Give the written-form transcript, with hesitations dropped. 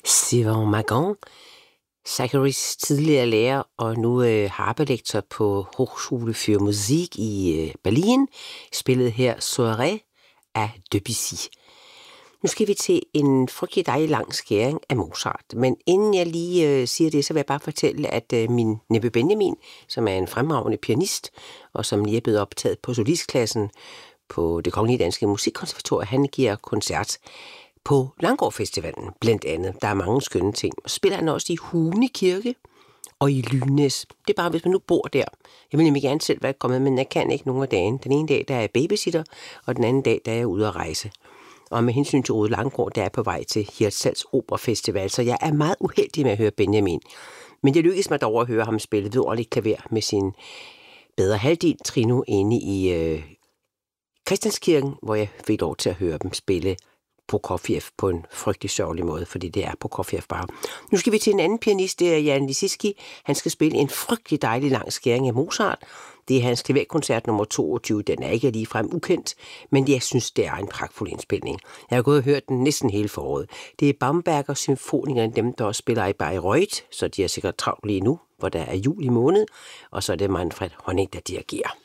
Sylvain Magon, Zacharys tidligere lærer og nu harpelektor på Hochschule für Musik i Berlin, spillede her Soirée af Debussy. Nu skal vi til en frygtelig dejlig lang skæring af Mozart, men inden jeg lige siger det, så vil jeg bare fortælle, at min neppe Benjamin, som er en fremragende pianist, og som lige er blevet optaget på solistklassen på Det Kongelige Danske Musikkonservatorium, han giver koncert på Langgaard Festivalen, blandt andet. Der er mange skønne ting. Og spiller han også i Hune Kirke og i Lynæs. Det er bare, hvis man nu bor der. Jeg vil nemlig gerne selv være kommet, men jeg kan ikke nogen af dagen. Den ene dag, der er jeg babysitter, og den anden dag, der er jeg ude at rejse. Og med hensyn til Rode Langgaard, der er på vej til Hirtshals Operafestival, så jeg er meget uheldig med at høre Benjamin. Men det lykkedes mig dog at høre ham spille vidunderligt klaver med sin bedre halvdel Trino inde i Christianskirken, hvor jeg fik lov til at høre dem spille Prokofjev på en frygtelig sørgelig måde, fordi det er Prokofjev bare. Nu skal vi til en anden pianist, det er Jan Lissiski. Han skal spille en frygtelig dejlig lang skæring af Mozart. Det er hans klaverkoncert nummer 22. Den er ikke ligefrem ukendt, men jeg synes, det er en pragtfuld indspilning. Jeg har gået og hørt den næsten hele foråret. Det er Bamberger Symfonikerne, dem der også spiller i Bayreuth, så de er sikkert travlt lige nu, hvor der er juli måned, og så er det Manfred Honeck, der dirigerer.